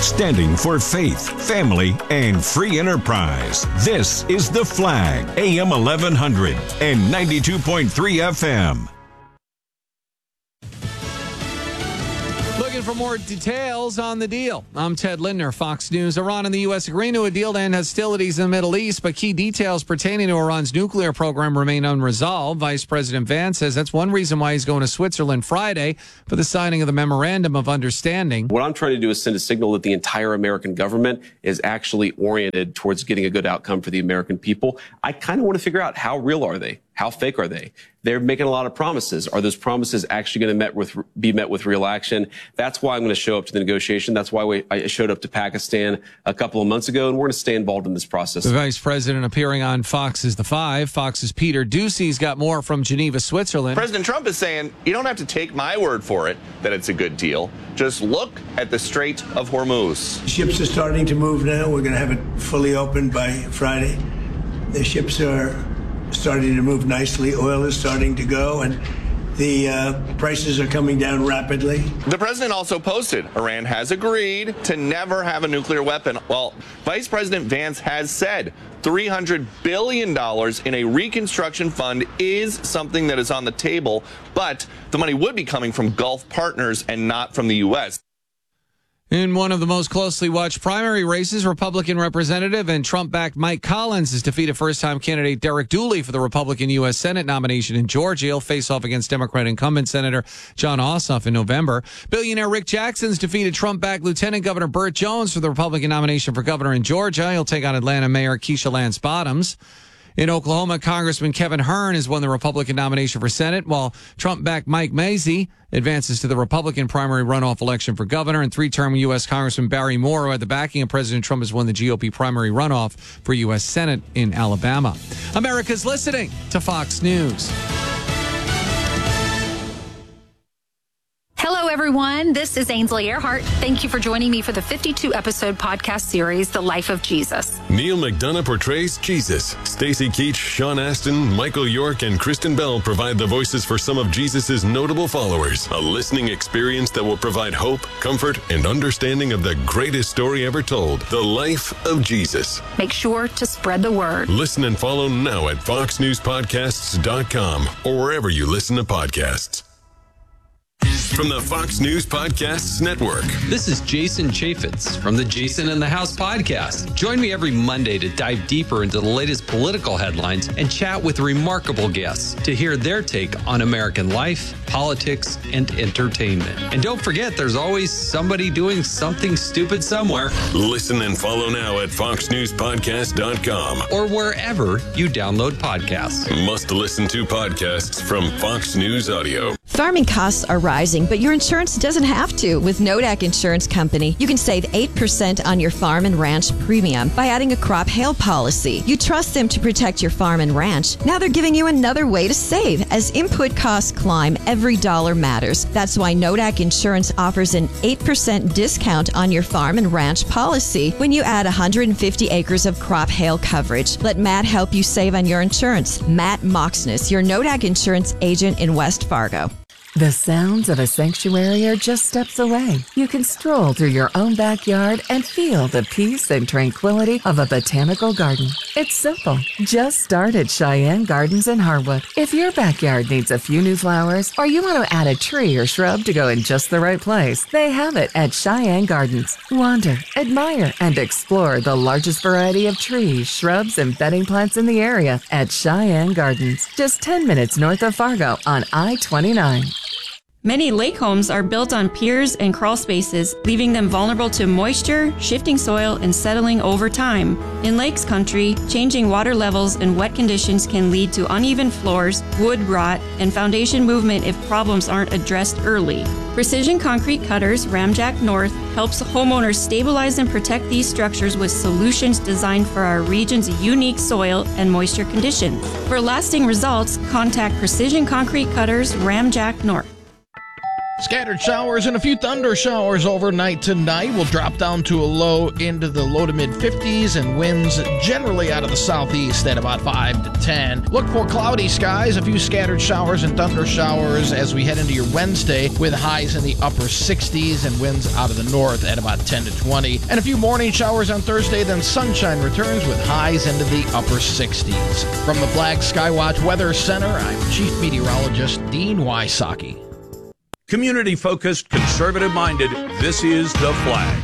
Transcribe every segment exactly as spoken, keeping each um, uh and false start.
standing for faith, family, and free enterprise. This is The Flag, A M eleven hundred and ninety-two point three F M. Looking for more details on the deal. I'm Ted Lindner, Fox News. Iran and the U S agree to a deal to end hostilities in the Middle East, but key details pertaining to Iran's nuclear program remain unresolved. Vice President Vance says that's one reason why he's going to Switzerland Friday for the signing of the Memorandum of Understanding. What I'm trying to do is send a signal that the entire American government is actually oriented towards getting a good outcome for the American people. I kind of want to figure out, how real are they? How fake are they? They're making a lot of promises. Are those promises actually going to met with, be met with real action? That's why I'm going to show up to the negotiation. That's why we, I showed up to Pakistan a couple of months ago, and we're going to stay involved in this process. The vice president appearing on Fox's The Five. Fox's Peter Ducey's got more from Geneva, Switzerland. President Trump is saying, you don't have to take my word for it that it's a good deal. Just look at the Strait of Hormuz. Ships are starting to move now. We're going to have it fully open by Friday. The ships are starting to move nicely. Oil is starting to go, and the uh, prices are coming down rapidly. The president also posted Iran has agreed to never have a nuclear weapon. Well, Vice President Vance has said three hundred billion dollars in a reconstruction fund is something that is on the table, but the money would be coming from Gulf partners and not from the U S In one of the most closely watched primary races, Republican Representative and Trump-backed Mike Collins has defeated first-time candidate Derek Dooley for the Republican U S Senate nomination in Georgia. He'll face off against Democrat incumbent Senator John Ossoff in November. Billionaire Rick Jackson's defeated Trump-backed Lieutenant Governor Burt Jones for the Republican nomination for governor in Georgia. He'll take on Atlanta Mayor Keisha Lance Bottoms. In Oklahoma, Congressman Kevin Hern has won the Republican nomination for Senate, while Trump-backed Mike Mazzei advances to the Republican primary runoff election for governor, and three-term U S Congressman Barry Moore, who had the backing of President Trump, has won the G O P primary runoff for U S Senate in Alabama. America's listening to Fox News. Hello, everyone. This is Ainsley Earhart. Thank you for joining me for the fifty-two episode podcast series, The Life of Jesus. Neil McDonough portrays Jesus. Stacy Keach, Sean Astin, Michael York, and Kristen Bell provide the voices for some of Jesus' notable followers. A listening experience that will provide hope, comfort, and understanding of the greatest story ever told, The Life of Jesus. Make sure to spread the word. Listen and follow now at fox news podcasts dot com or wherever you listen to podcasts. From the Fox News Podcasts Network. This is Jason Chaffetz from the Jason in the House podcast. Join me every Monday to dive deeper into the latest political headlines and chat with remarkable guests to hear their take on American life, politics, and entertainment. And don't forget, there's always somebody doing something stupid somewhere. Listen and follow now at fox news podcast dot com or wherever you download podcasts. Must listen to podcasts from Fox News Audio. Farming costs are rising, but your insurance doesn't have to. With Nodak Insurance Company, you can save eight percent on your farm and ranch premium by adding a crop hail policy. You trust them to protect your farm and ranch. Now they're giving you another way to save. As input costs climb, every dollar matters. That's why Nodak Insurance offers an eight percent discount on your farm and ranch policy when you add one hundred fifty acres of crop hail coverage. Let Matt help you save on your insurance. Matt Moxness, your Nodak Insurance agent in West Fargo. The sounds of a sanctuary are just steps away. You can stroll through your own backyard and feel the peace and tranquility of a botanical garden. It's simple. Just start at Cheyenne Gardens in Harwood. If your backyard needs a few new flowers, or you want to add a tree or shrub to go in just the right place, they have it at Cheyenne Gardens. Wander, admire, and explore the largest variety of trees, shrubs, and bedding plants in the area at Cheyenne Gardens. Just ten minutes north of Fargo on I twenty-nine. Many lake homes are built on piers and crawl spaces, leaving them vulnerable to moisture, shifting soil, and settling over time. In lakes country, changing water levels and wet conditions can lead to uneven floors, wood rot, and foundation movement if problems aren't addressed early. Precision Concrete Cutters Ramjack North helps homeowners stabilize and protect these structures with solutions designed for our region's unique soil and moisture conditions. For lasting results, contact Precision Concrete Cutters Ramjack North. Scattered showers and a few thunder showers overnight tonight will drop down to a low into the low to mid fifties and winds generally out of the southeast at about five to ten. Look for cloudy skies, a few scattered showers and thunder showers as we head into your Wednesday with highs in the upper sixties and winds out of the north at about ten to twenty. And a few morning showers on Thursday, then sunshine returns with highs into the upper sixties. From the Flag Skywatch Weather Center, I'm Chief Meteorologist Dean Wysocki. Community-focused, conservative-minded, this is The Flag.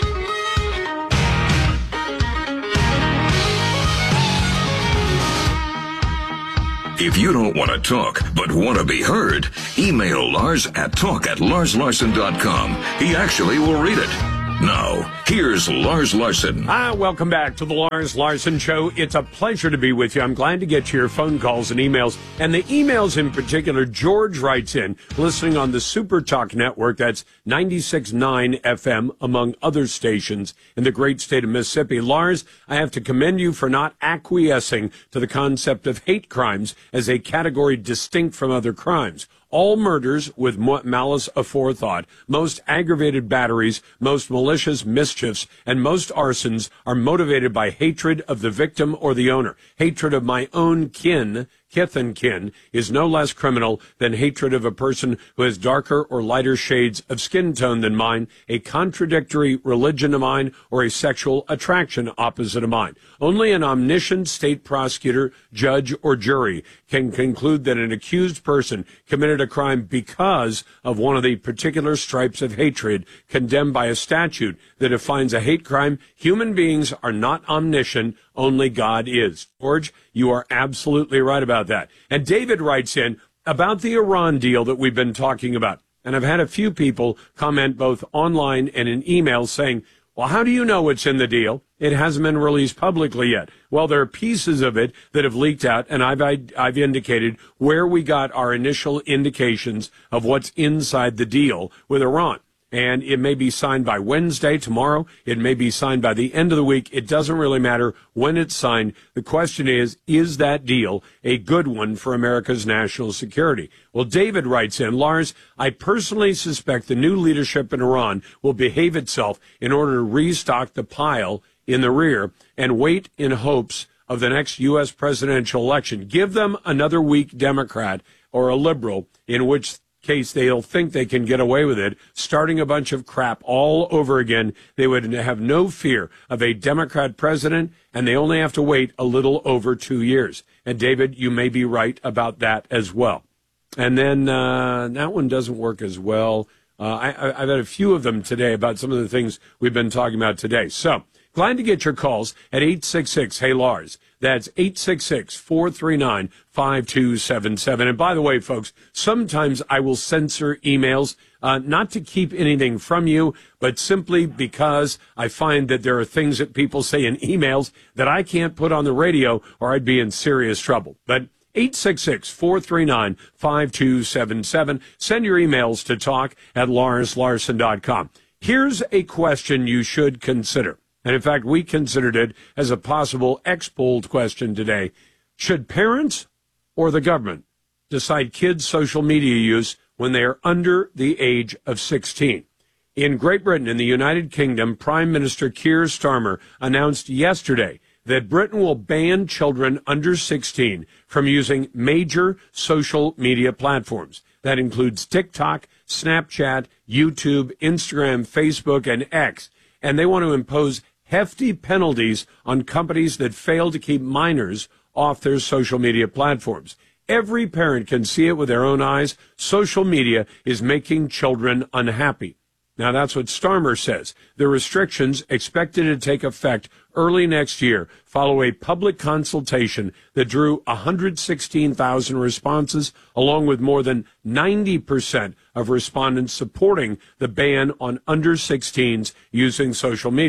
If you don't want to talk, but want to be heard, email Lars at talk at lars larson dot com. He actually will read it. Now, here's Lars Larson. Ah, welcome back to the Lars Larson Show. It's a pleasure to be with you. I'm glad to get your phone calls and emails. And the emails in particular, George writes in, listening on the Super Talk Network, that's ninety-six point nine F M, among other stations in the great state of Mississippi. Lars, I have to commend you for not acquiescing to the concept of hate crimes as a category distinct from other crimes. All murders with malice aforethought, most aggravated batteries, most malicious mischiefs, and most arsons are motivated by hatred of the victim or the owner. Hatred of my own kin, kith and kin, is no less criminal than hatred of a person who has darker or lighter shades of skin tone than mine, a contradictory religion of mine, or a sexual attraction opposite of mine. Only an omniscient state prosecutor, judge, or jury can conclude that an accused person committed a crime because of one of the particular stripes of hatred condemned by a statute that defines a hate crime. Human beings are not omniscient, only God is. George, you are absolutely right about that. And David writes in about the Iran deal that we've been talking about. And I've had a few people comment both online and in emails saying, well, how do you know what's in the deal? It hasn't been released publicly yet. Well, there are pieces of it that have leaked out, and I've I've indicated where we got our initial indications of what's inside the deal with Iran. And it may be signed by Wednesday, tomorrow. It may be signed by the end of the week. It doesn't really matter when it's signed. The question is, is that deal a good one for America's national security? Well, David writes in, Lars, I personally suspect the new leadership in Iran will behave itself in order to restock the pile in the rear and wait in hopes of the next U S presidential election. Give them another weak Democrat or a liberal in which case they'll think they can get away with it, starting a bunch of crap all over again. They would have no fear of a Democrat president, and they only have to wait a little over two years. And, David, you may be right about that as well. And then uh, that one doesn't work as well. Uh, I, I've had a few of them today about some of the things we've been talking about today. So, glad to get your calls at eight six six, hey Lars. That's eight six six, four three nine, five two seven seven. And by the way, folks, sometimes I will censor emails, uh, not to keep anything from you, but simply because I find that there are things that people say in emails that I can't put on the radio or I'd be in serious trouble. But eight six six, four three nine, five two seven seven. Send your emails to talk at lars larson dot com. Here's a question you should consider. And in fact, we considered it as a possible X-polled question today. Should parents or the government decide kids' social media use when they are under the age of sixteen? In Great Britain, in the United Kingdom, Prime Minister Keir Starmer announced yesterday that Britain will ban children under sixteen from using major social media platforms. That includes TikTok, Snapchat, YouTube, Instagram, Facebook, and X. And they want to impose hefty penalties on companies that fail to keep minors off their social media platforms. Every parent can see it with their own eyes. Social media is making children unhappy. Now, that's what Starmer says. The restrictions, expected to take effect early next year, follow a public consultation that drew one hundred sixteen thousand responses, along with more than ninety percent of respondents supporting the ban on under sixteens using social media.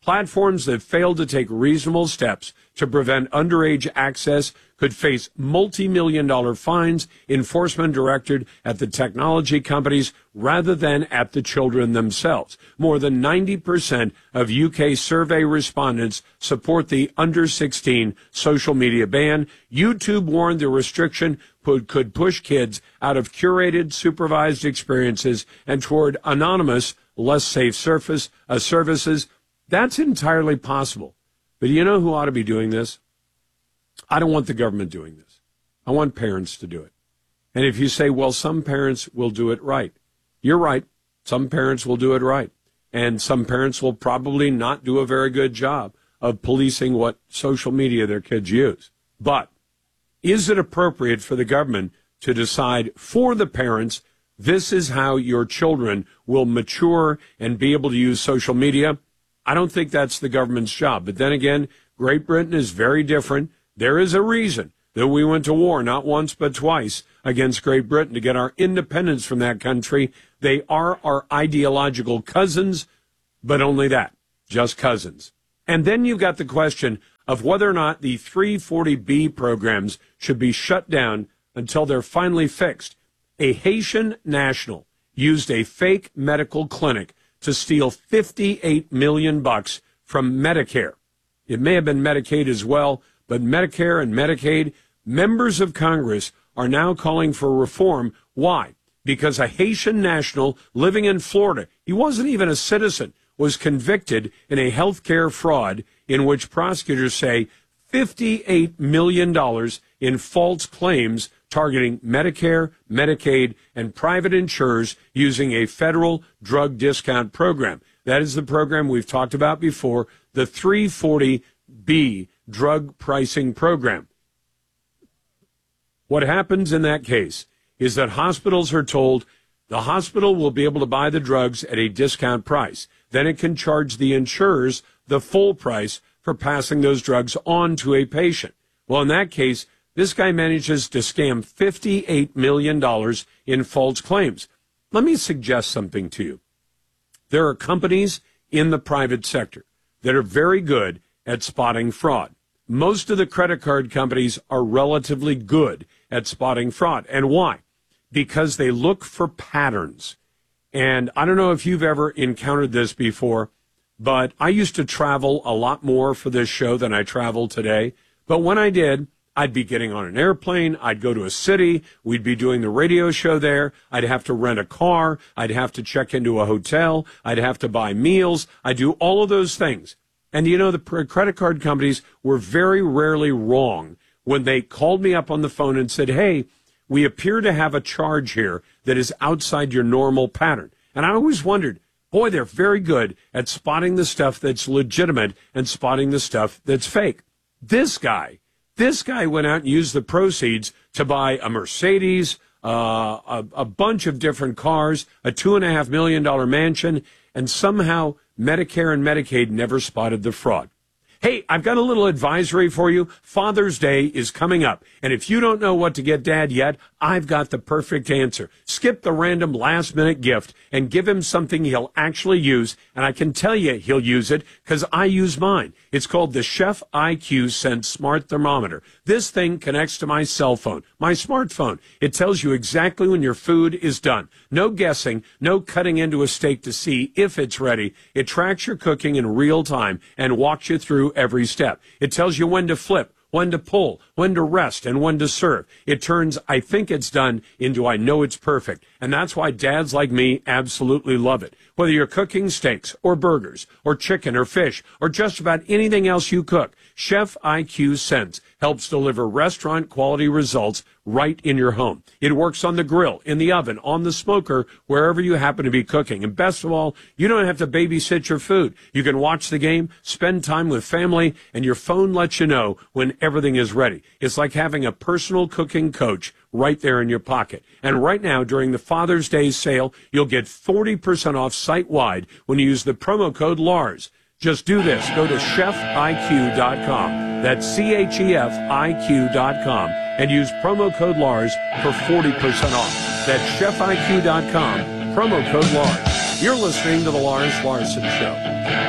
Platforms that fail to take reasonable steps to prevent underage access could face multi-million dollar fines, enforcement directed at the technology companies rather than at the children themselves. More than ninety percent of U K survey respondents support the under sixteen social media ban. YouTube warned the restriction could push kids out of curated, supervised experiences and toward anonymous, less safe surface, uh, services. That's entirely possible. But do you know who ought to be doing this? I don't want the government doing this. I want parents to do it. And if you say, well, some parents will do it right, you're right. Some parents will do it right. And some parents will probably not do a very good job of policing what social media their kids use. But is it appropriate for the government to decide for the parents, this is how your children will mature and be able to use social media? I don't think that's the government's job. But then again, Great Britain is very different. There is a reason that we went to war not once but twice against Great Britain to get our independence from that country. They are our ideological cousins, but only that, just cousins. And then you've got the question of whether or not the three forty B programs should be shut down until they're finally fixed. A Haitian national used a fake medical clinic to steal fifty-eight million bucks from Medicare. It may have been Medicaid as well, but Medicare and Medicaid, members of Congress are now calling for reform. Why? Because a Haitian national living in Florida, he wasn't even a citizen, was convicted in a health care fraud in which prosecutors say fifty-eight million dollars in false claims targeting Medicare, Medicaid, and private insurers using a federal drug discount program. That is the program we've talked about before, the three forty B drug pricing program. What happens in that case is that hospitals are told the hospital will be able to buy the drugs at a discount price. Then it can charge the insurers the full price for passing those drugs on to a patient. Well, in that case, this guy manages to scam fifty-eight million dollars in false claims. Let me suggest something to you. There are companies in the private sector that are very good at spotting fraud. Most of the credit card companies are relatively good at spotting fraud. And why? Because they look for patterns. And I don't know if you've ever encountered this before, but I used to travel a lot more for this show than I travel today. But when I did, I'd be getting on an airplane, I'd go to a city, we'd be doing the radio show there, I'd have to rent a car, I'd have to check into a hotel, I'd have to buy meals, I'd do all of those things. And you know, the credit card companies were very rarely wrong when they called me up on the phone and said, hey, we appear to have a charge here that is outside your normal pattern. And I always wondered, boy, they're very good at spotting the stuff that's legitimate and spotting the stuff that's fake. This guy, this guy went out and used the proceeds to buy a Mercedes, uh, a, a bunch of different cars, a two and a half million dollar mansion, and somehow Medicare and Medicaid never spotted the fraud. Hey, I've got a little advisory for you. Father's Day is coming up. And if you don't know what to get Dad yet, I've got the perfect answer. Skip the random last-minute gift and give him something he'll actually use. And I can tell you he'll use it because I use mine. It's called the Chef I Q Sense Smart Thermometer. This thing connects to my cell phone, my smartphone. It tells you exactly when your food is done. No guessing, no cutting into a steak to see if it's ready. It tracks your cooking in real time and walks you through every step. It tells you when to flip, when to pull, when to rest, and when to serve. It turns I think it's done into I know it's perfect. And that's why dads like me absolutely love it. Whether you're cooking steaks or burgers or chicken or fish or just about anything else you cook, Chef I Q Sense helps deliver restaurant quality results right in your home. It works on the grill, in the oven, on the smoker, wherever you happen to be cooking. And best of all, you don't have to babysit your food. You can watch the game, spend time with family, and your phone lets you know when everything is ready. It's like having a personal cooking coach right there in your pocket. And right now, during the Father's Day sale, you'll get forty percent off site-wide when you use the promo code Lars. Just do this. Go to chef I Q dot com. That's C H E F I Q dot com. And use promo code Lars for forty percent off. That's chef I Q dot com, promo code Lars. You're listening to The Lars Larson Show.